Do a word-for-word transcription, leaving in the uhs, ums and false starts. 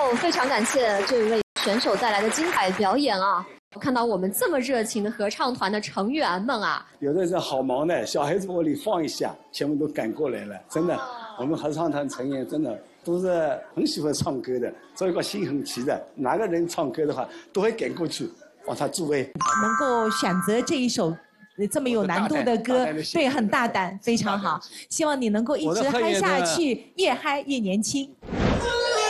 后非常感谢这位选手带来的精彩表演啊！我看到我们这么热情的合唱团的成员们啊， 有的人好忙的，小孩子往里放一下，全部都赶过来了。真的，我们合唱团成员真的都是很喜欢唱歌的，所以个心很齐的。哪个人唱歌的话，都会赶过去帮他助威。 能够选择这一首这么有难度的歌，对，很大胆，非常好。希望你能够一直嗨下去，越嗨越年轻。